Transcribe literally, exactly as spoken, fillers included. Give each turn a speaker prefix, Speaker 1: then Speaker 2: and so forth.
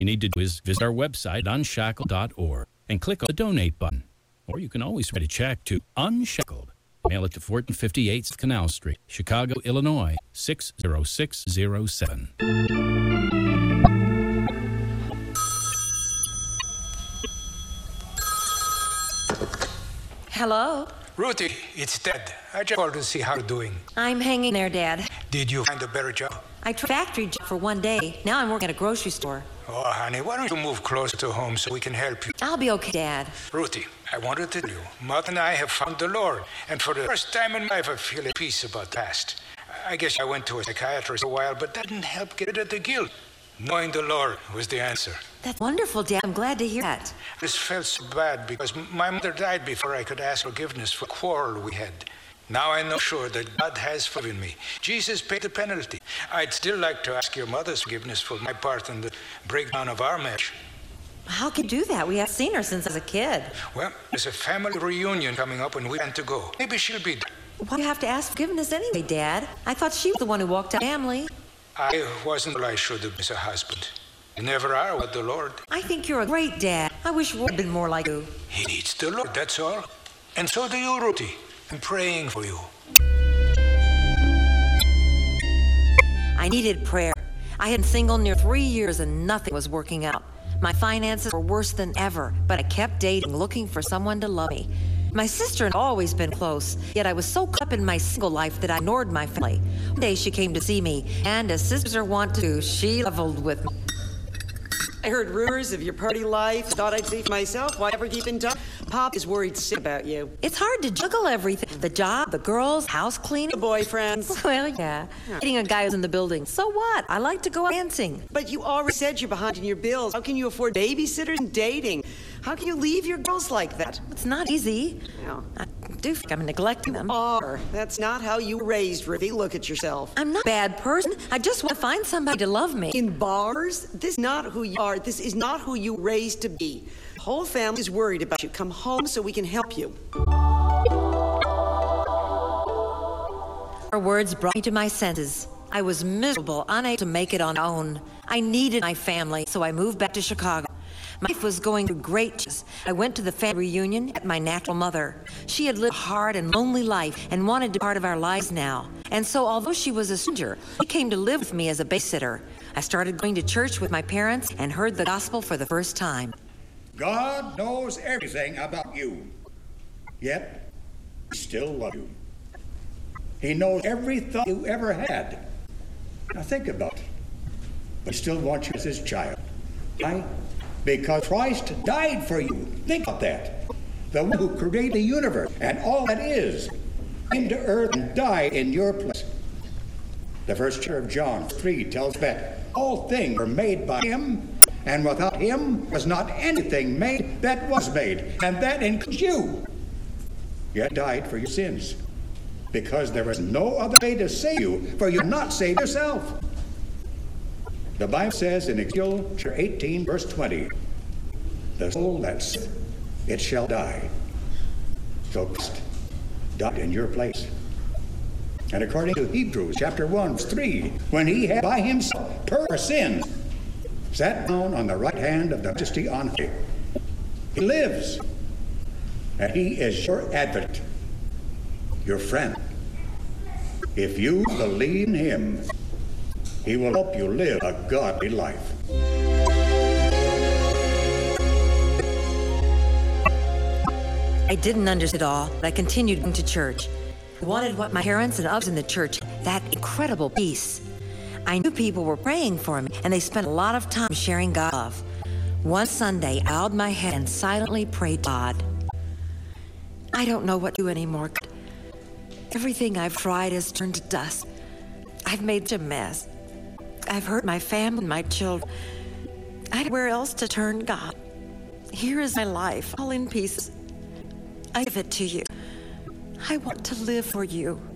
Speaker 1: you need to do is visit our website, unshackled dot org, and click on the donate button. Or you can always write a check to Unshackled. Mail it to fourteen fifty-eight South Canal Street, Chicago, Illinois, six zero six zero seven.
Speaker 2: Hello?
Speaker 3: Ruthie, it's Ted. I just called to see how you're doing.
Speaker 2: I'm hanging there, Dad.
Speaker 3: Did you find a better job?
Speaker 2: I tried a factory job for one day. Now I'm working at a grocery store.
Speaker 3: Oh, honey, why don't you move closer to home so we can help you?
Speaker 2: I'll be okay, Dad.
Speaker 3: Ruthie, I wanted to tell you, Mother and I have found the Lord, and for the first time in my life I feel at peace about the past. I guess I went to a psychiatrist a while, but that didn't help get rid of the guilt. Knowing the Lord was the answer.
Speaker 2: That's wonderful, Dad. I'm glad to hear that.
Speaker 3: I just felt so bad because my mother died before I could ask forgiveness for the quarrel we had. Now I know sure that God has forgiven me. Jesus paid the penalty. I'd still like to ask your mother's forgiveness for my part in the breakdown of our marriage.
Speaker 2: How can you do that? We haven't seen her since I was a kid.
Speaker 3: Well, there's a family reunion coming up and we plan to go. Maybe she'll be there.
Speaker 2: Why do you have to ask forgiveness anyway, Dad? I thought she was the one who walked out of the family.
Speaker 3: I wasn't what I should have been as a husband. You never are with the Lord.
Speaker 2: I think you're a great dad. I wish Roy had been more like you.
Speaker 3: He needs the Lord, that's all. And so do you, Ruthie. I'm praying for you.
Speaker 2: I needed prayer. I had been single near three years and nothing was working out. My finances were worse than ever, but I kept dating, looking for someone to love me. My sister had always been close, yet I was so caught up in my single life that I ignored my family. One day she came to see me, and as sisters are wont to do, she leveled with me.
Speaker 4: I heard rumors of your party life. Thought I'd see for myself. Why ever keep in touch? Pop is worried sick about you.
Speaker 2: It's hard to juggle everything. The job, the girls, house cleaning.
Speaker 4: The boyfriends.
Speaker 2: Well, yeah. Dating a guy who's in the building. So what? I like to go out dancing.
Speaker 4: But you already said you're behind in your bills. How can you afford babysitters and dating? How can you leave your girls like that?
Speaker 2: It's not easy.
Speaker 4: No.
Speaker 2: I do think I'm neglecting them.
Speaker 4: You are. That's not how you were raised, Ruthie. Look at yourself.
Speaker 2: I'm not a bad person. I just want to find somebody to love me.
Speaker 4: In bars? This is not who you are. This is not who you were raised to be. The whole family is worried about you. Come home so we can help you.
Speaker 2: Her words brought me to my senses. I was miserable, unable to make it on my own. I needed my family, so I moved back to Chicago. My life was going through great changes. I went to the family reunion at my natural mother. She had lived a hard and lonely life and wanted to be part of our lives now. And so although she was a stranger, she came to live with me as a babysitter. I started going to church with my parents and heard the gospel for the first time.
Speaker 5: God knows everything about you, yet He still loves you. He knows every thought you ever had. Now think about it. But He still wants you as His child. Why? Because Christ died for you. Think about that. The one who created the universe and all that is came to earth and died in your place. The first chapter of John three tells that all things were made by Him, and without Him was not anything made that was made, and that includes you. Yet He died for your sins, because there was no other way to save you, for you not save yourself. The Bible says in Ezekiel chapter eighteen, verse twenty, the soul that sinneth, it shall die. So Christ died in your place. And according to Hebrews chapter one, verse three, when He had by Himself purged our sins, sat down on the right hand of the Majesty on high, He lives, and He is your advocate, your friend. If you believe in Him, He will help you live a godly life.
Speaker 2: I didn't understand it all, but I continued going to church. I wanted what my parents and others in the church, that incredible peace. I knew people were praying for me, and they spent a lot of time sharing God's love. One Sunday, I bowed my head and silently prayed to God. I don't know what to do anymore, God. Everything I've tried has turned to dust. I've made such a mess. I've hurt my family and my children. I had nowhere else to turn, God. Here is my life, all in pieces. I give it to you. I want to live for you.